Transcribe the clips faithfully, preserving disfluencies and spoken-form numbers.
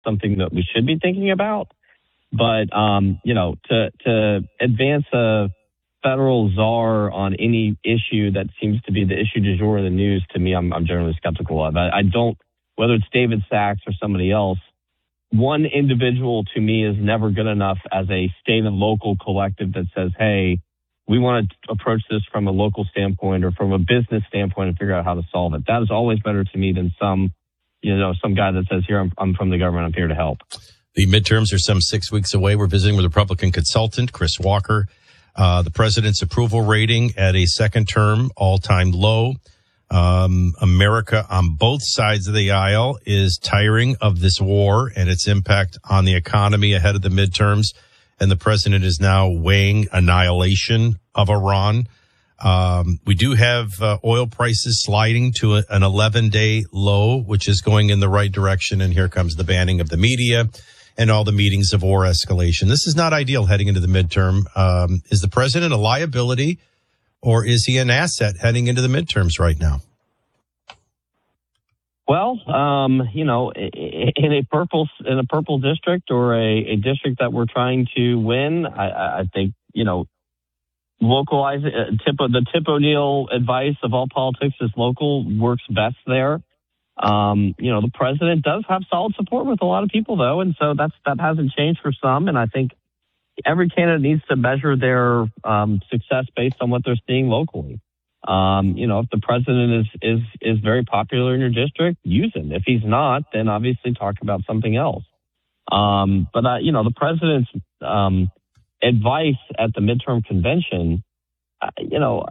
something that we should be thinking about. But, um, you know, to, to advance a federal czar on any issue that seems to be the issue du jour in the news, to me, I'm, I'm generally skeptical of. I, I don't, whether it's David Sachs or somebody else, one individual to me is never good enough as a state and local collective that says, hey, we want to approach this from a local standpoint or from a business standpoint and figure out how to solve it. That is always better to me than some, you know, some guy that says, here, I'm, I'm from the government, I'm here to help. The midterms are some six weeks away. We're visiting with Republican consultant Chris Walker. Uh, the president's approval rating at a second term all-time low. Um, America on both sides of the aisle is tiring of this war and its impact on the economy ahead of the midterms. And the president is now weighing annihilation of Iran. Um, we do have uh, oil prices sliding to a, an eleven-day low, which is going in the right direction. And here comes the banning of the media and all the meetings of war escalation. This is not ideal heading into the midterm. Um, is the president a liability or is he an asset heading into the midterms right now? Well, um, you know, in a purple in a purple district or a, a district that we're trying to win, I, I think, you know, localize it. Tip, the Tip O'Neill advice of all politics is local works best there. Um, you know, the president does have solid support with a lot of people, though, and so that's that hasn't changed for some. And I think every candidate needs to measure their um, success based on what they're seeing locally. Um, you know, if the president is is is very popular in your district, use him. If he's not, then obviously talk about something else. Um, but uh, you know, the president's um, advice at the midterm convention, uh, you know.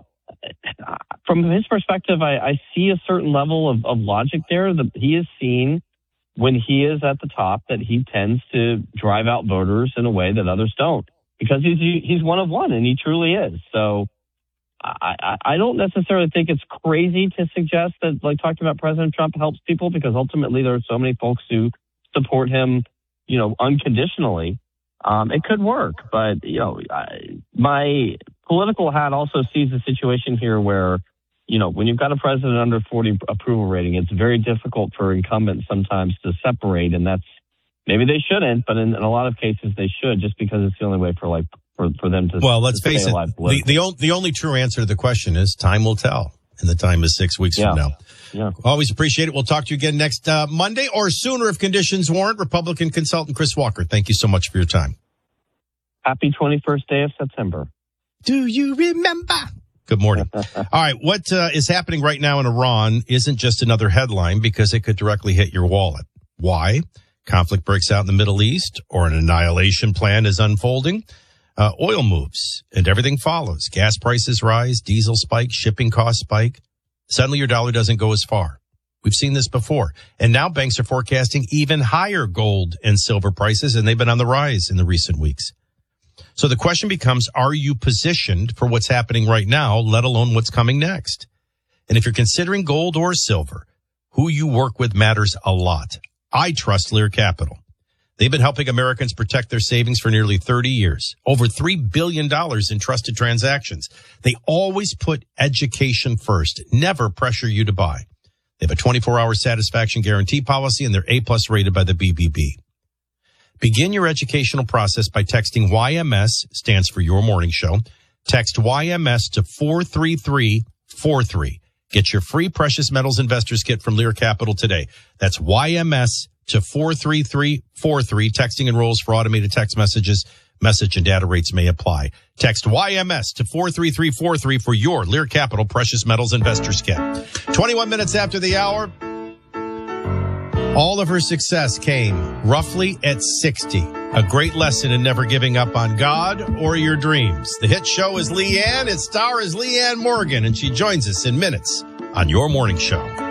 From his perspective, I, I see a certain level of, of logic there. That he is seen when he is at the top that he tends to drive out voters in a way that others don't, because he's he's one of one, and he truly is. So I, I, I don't necessarily think it's crazy to suggest that, like talking about President Trump helps people, because ultimately there are so many folks who support him, you know, unconditionally. Um, it could work, but, you know, I, my political hat also sees a situation here where, you know, when you've got a president under forty approval rating, it's very difficult for incumbents sometimes to separate. And that's, maybe they shouldn't, but in, in a lot of cases they should, just because it's the only way for like, for, for them to, well, let's to face it. The, the, o- the only true answer to the question is time will tell. And the time is six weeks yeah. from now. Yeah. Always appreciate it. We'll talk to you again next uh, Monday or sooner if conditions warrant. Republican consultant Chris Walker, thank you so much for your time. Happy twenty-first day of September. Do you remember? Good morning. All right. What uh, is happening right now in Iran isn't just another headline, because it could directly hit your wallet. Why? Conflict breaks out in the Middle East, or an annihilation plan is unfolding. Uh, oil moves and everything follows. Gas prices rise, diesel spike, shipping costs spike. Suddenly your dollar doesn't go as far. We've seen this before. And now banks are forecasting even higher gold and silver prices, and they've been on the rise in the recent weeks. So the question becomes, are you positioned for what's happening right now, let alone what's coming next? And if you're considering gold or silver, who you work with matters a lot. I trust Lear Capital. They've been helping Americans protect their savings for nearly thirty years. Over three billion dollars in trusted transactions. They always put education first, never pressure you to buy. They have a twenty-four hour satisfaction guarantee policy, and they're A-plus rated by the B B B. Begin your educational process by texting Y M S, stands for Your Morning Show. Text Y M S to four three three four three. Get your free Precious Metals Investors Kit from Lear Capital today. That's Y M S to four three three four three. Texting enrolls for automated text messages. Message and data rates may apply. Text Y M S to four three three four three for your Lear Capital Precious Metals Investors Kit. twenty-one minutes after the hour. All of her success came roughly at sixty. A great lesson in never giving up on God or your dreams. The hit show is Leanne. Its star is Leanne Morgan, and she joins us in minutes on Your Morning Show.